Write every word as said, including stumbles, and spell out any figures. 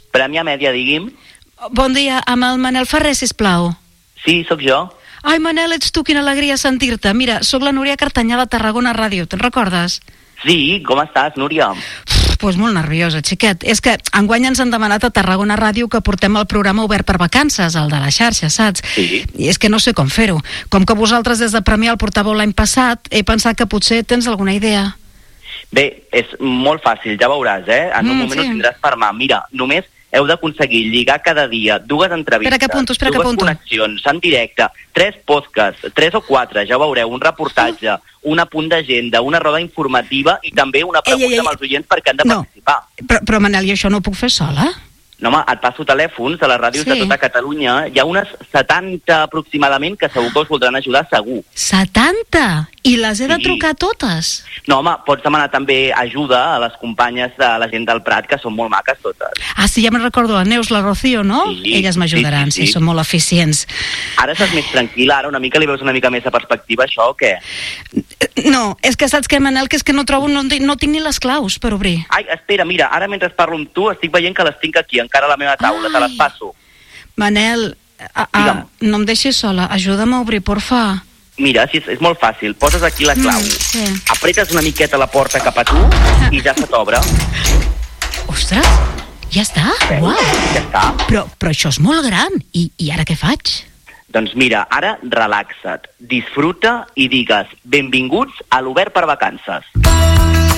Premià Mèdia, digui'm. Bon dia, amb el Manel Ferrer, sisplau. Sí, sóc jo. Ai, Manel, ets tu, quina alegria sentir-te. Mira, sóc la Núria Cartanyà de Tarragona Ràdio, te'n recordes? Sí, com estàs, Núria? Doncs pues molt nerviosa, xiquet. És que enguany ens han demanat a Tarragona Ràdio que portem el programa Obert per Vacances, el de la xarxa, saps? Sí. I és que no sé com fer-ho. Com que vosaltres des de Premià el portàveu l'any passat, he pensat que potser tens alguna idea. Bé, és molt fàcil, ja veuràs, eh? En un Mm, moment sí. ho tindràs per mà. Mira, només heu d'aconseguir lligar cada dia dues entrevistes, Espera que apunto, espera que dues apunto. connexions en directe, tres podcasts, tres o quatre, ja ho veureu, un reportatge, un apunt d'agenda, una roda informativa i també una pregunta ei, ei, ei. amb els oients perquè han de No. participar. Però, però Manel, jo això no ho puc fer sola? No, home, et passo telèfons de les ràdios Sí. de tota Catalunya. Hi ha unes setanta aproximadament que segur que us voldran ajudar, segur. setanta? I les he de Sí. trucar totes? No, home, pots demanar també ajuda a les companyes de la gent del Prat, que són molt maques totes. Ah, sí, ja me'n recordo, la Neus, la Rocío, no? Sí, Elles m'ajudaran, sí, sí, sí, sí. són molt eficients. Ara estàs més tranquil·la, ara una mica li veus una mica més de perspectiva, això, o què? No, és que saps què, Manel, que és que no trobo, no, no tinc ni les claus per obrir. Ai, espera, mira, ara mentre parlo amb tu estic veient que les tinc aquí, encara a la meva taula, Ai. te les passo. Manel, a, a, Digue'm. no em deixis sola, ajuda'm a obrir, porfa. Mira, si és, és molt fàcil, poses aquí la clau, Mm, sí. apretes una miqueta la porta cap a tu i ja se t'obre. Ostres, ja està? Veus? Uau. Ja està. Però, però això és molt gran. I, I ara què faig? Doncs mira, ara relaxa't, disfruta i digues benvinguts a l'Obert per Vacances.